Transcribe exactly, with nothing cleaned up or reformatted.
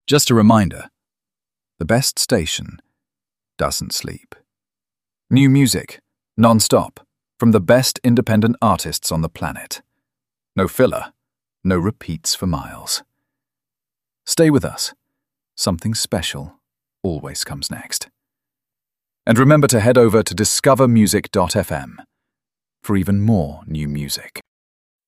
Just a reminder, the best station doesn't sleep. New music, non-stop, from the best independent artists on the planet. No filler, no repeats for miles. Stay with us. Something special always comes next. And remember to head over to discover music dot f m for even more new music.